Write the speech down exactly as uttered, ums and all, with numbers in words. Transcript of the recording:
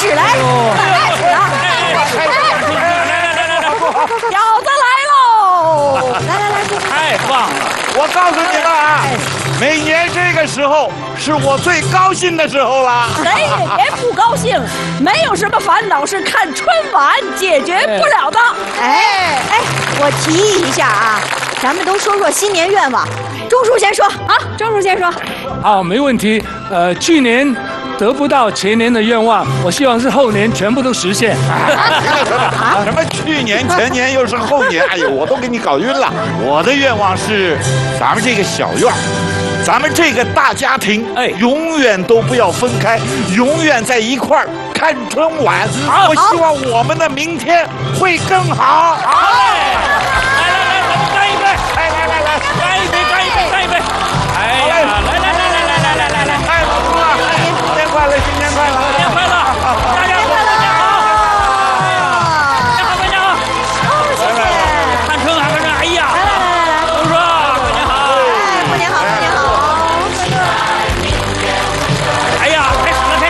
始来，开始了， 来来来来来， 饺子来喽！来来来， 太棒了！ 我告诉你们啊，每年这个时候是我最高兴的时候了。 谁也别不高兴，没有什么烦恼是看春晚解决不了的。 哎哎，我提议一下啊，咱们都说说新年愿望。钟叔先说啊，钟叔先说。 好，没问题。呃，去年得不到前年的愿望，我希望是后年全部都实现。 什么去年、前年又是后年？哎呦，我都给你搞晕了。我的愿望是，咱们这个小院，咱们这个大家庭，哎，永远都不要分开，永远在一块儿看春晚。我希望我们的明天会更好。好。